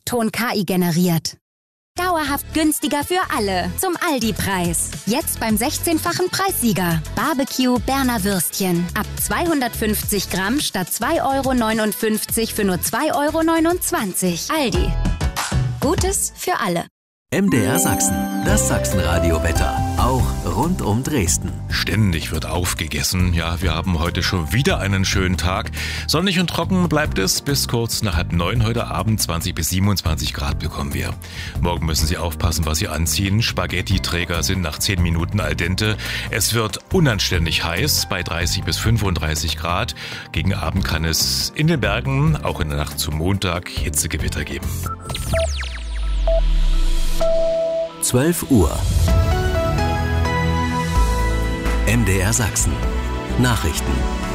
Ton KI generiert. Dauerhaft günstiger für alle. Zum Aldi-Preis. Jetzt beim 16-fachen Preissieger. Barbecue Berner Würstchen. Ab 250 Gramm statt 2,59 € für nur 2,29 €. Aldi. Gutes für alle. MDR Sachsen, das Sachsenradio-Wetter, auch rund um Dresden. Ständig wird aufgegessen. Ja, wir haben heute schon wieder einen schönen Tag. Sonnig und trocken bleibt es. Bis kurz nach 8:30 heute Abend 20 bis 27 Grad bekommen wir. Morgen müssen Sie aufpassen, was Sie anziehen. Spaghetti-Träger sind nach 10 Minuten al dente. Es wird unanständig heiß bei 30 bis 35 Grad. Gegen Abend kann es in den Bergen, auch in der Nacht zum Montag, Hitzegewitter geben. 12 Uhr. MDR Sachsen. Nachrichten.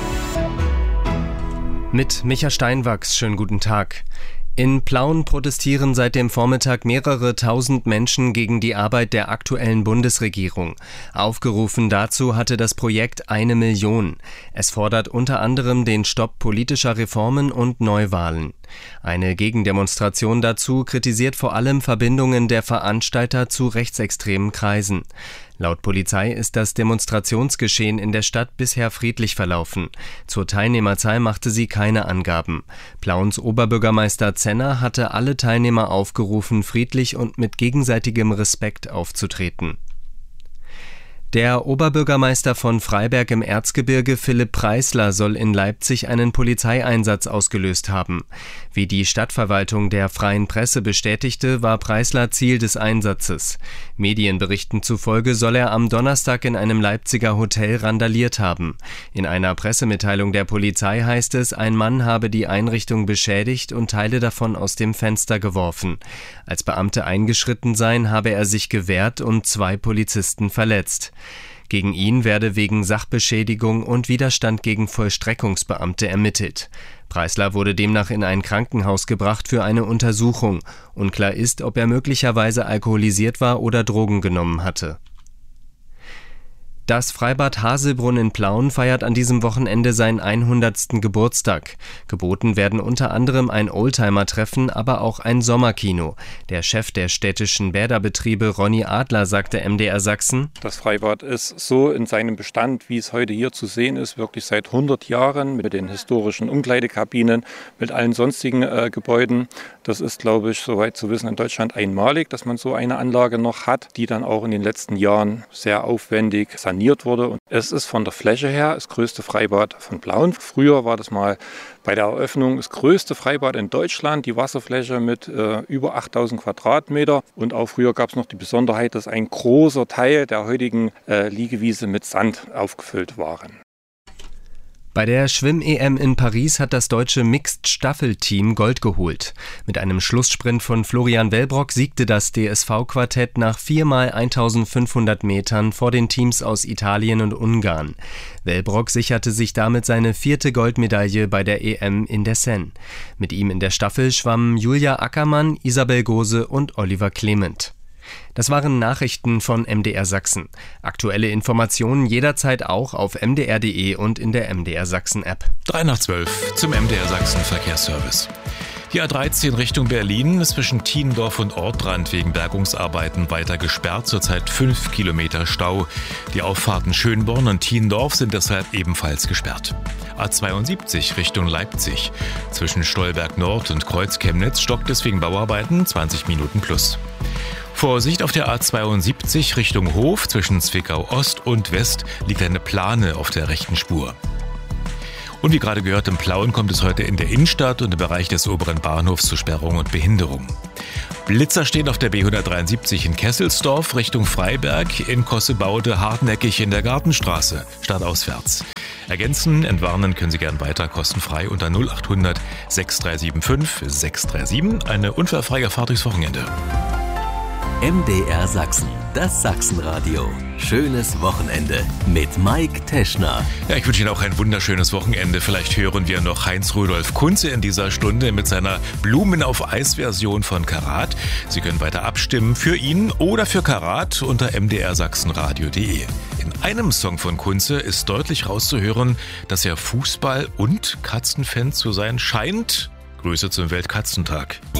Mit Micha Steinwachs, schönen guten Tag. In Plauen protestieren seit dem Vormittag mehrere tausend Menschen gegen die Arbeit der aktuellen Bundesregierung. Aufgerufen dazu hatte das Projekt 1 Million. Es fordert unter anderem den Stopp politischer Reformen und Neuwahlen. Eine Gegendemonstration dazu kritisiert vor allem Verbindungen der Veranstalter zu rechtsextremen Kreisen. Laut Polizei ist das Demonstrationsgeschehen in der Stadt bisher friedlich verlaufen. Zur Teilnehmerzahl machte sie keine Angaben. Plauens Oberbürgermeister Zenner hatte alle Teilnehmer aufgerufen, friedlich und mit gegenseitigem Respekt aufzutreten. Der Oberbürgermeister von Freiberg im Erzgebirge, Philipp Preisler, soll in Leipzig einen Polizeieinsatz ausgelöst haben. Wie die Stadtverwaltung der Freien Presse bestätigte, war Preisler Ziel des Einsatzes. Medienberichten zufolge soll er am Donnerstag in einem Leipziger Hotel randaliert haben. In einer Pressemitteilung der Polizei heißt es, ein Mann habe die Einrichtung beschädigt und Teile davon aus dem Fenster geworfen. Als Beamte eingeschritten seien, habe er sich gewehrt und 2 Polizisten verletzt. Gegen ihn werde wegen Sachbeschädigung und Widerstand gegen Vollstreckungsbeamte ermittelt. Preisler wurde demnach in ein Krankenhaus gebracht für eine Untersuchung. Unklar ist, ob er möglicherweise alkoholisiert war oder Drogen genommen hatte. Das Freibad Haselbrunn in Plauen feiert an diesem Wochenende seinen 100. Geburtstag. Geboten werden unter anderem ein Oldtimer-Treffen, aber auch ein Sommerkino. Der Chef der städtischen Bäderbetriebe, Ronny Adler, sagte MDR Sachsen: Das Freibad ist so in seinem Bestand, wie es heute hier zu sehen ist, wirklich seit 100 Jahren mit den historischen Umkleidekabinen, mit allen sonstigen Gebäuden. Das ist, glaube ich, soweit zu wissen, in Deutschland einmalig, dass man so eine Anlage noch hat, die dann auch in den letzten Jahren sehr aufwendig saniert wurde. Und es ist von der Fläche her das größte Freibad von Plauen. Früher war das mal bei der Eröffnung das größte Freibad in Deutschland, die Wasserfläche mit über 8000 Quadratmeter. Und auch früher gab es noch die Besonderheit, dass ein großer Teil der heutigen Liegewiese mit Sand aufgefüllt waren. Bei der Schwimm-EM in Paris hat das deutsche Mixed-Staffelteam Gold geholt. Mit einem Schlusssprint von Florian Wellbrock siegte das DSV-Quartett nach 4x 1500 Metern vor den Teams aus Italien und Ungarn. Wellbrock sicherte sich damit seine 4. Goldmedaille bei der EM in der Seine. Mit ihm in der Staffel schwammen Julia Ackermann, Isabel Gose und Oliver Clement. Das waren Nachrichten von MDR Sachsen. Aktuelle Informationen jederzeit auch auf mdr.de und in der MDR Sachsen App. 3:12 zum MDR Sachsen Verkehrsservice. Die A13 Richtung Berlin ist zwischen Tiendorf und Ortrand wegen Bergungsarbeiten weiter gesperrt, zurzeit 5 Kilometer Stau. Die Auffahrten Schönborn und Tiendorf sind deshalb ebenfalls gesperrt. A72 Richtung Leipzig. Zwischen Stolberg Nord und Kreuz-Chemnitz stockt es wegen Bauarbeiten 20 Minuten plus. Vorsicht auf der A72 Richtung Hof, zwischen Zwickau Ost und West liegt eine Plane auf der rechten Spur. Und wie gerade gehört, in Plauen kommt es heute in der Innenstadt und im Bereich des oberen Bahnhofs zu Sperrung und Behinderung. Blitzer stehen auf der B173 in Kesselsdorf Richtung Freiberg, in Kossebaude hartnäckig in der Gartenstraße, stadtauswärts. Ergänzen, entwarnen können Sie gern weiter kostenfrei unter 0800 6375 637. Eine unfallfreie Fahrt durchs Wochenende. MDR Sachsen, das Sachsenradio. Schönes Wochenende mit Mike Teschner. Ja, ich wünsche Ihnen auch ein wunderschönes Wochenende. Vielleicht hören wir noch Heinz-Rudolf Kunze in dieser Stunde mit seiner Blumen-auf-Eis-Version von Karat. Sie können weiter abstimmen für ihn oder für Karat unter mdrsachsenradio.de. In einem Song von Kunze ist deutlich rauszuhören, dass er Fußball- und Katzenfan zu sein scheint. Grüße zum Weltkatzentag.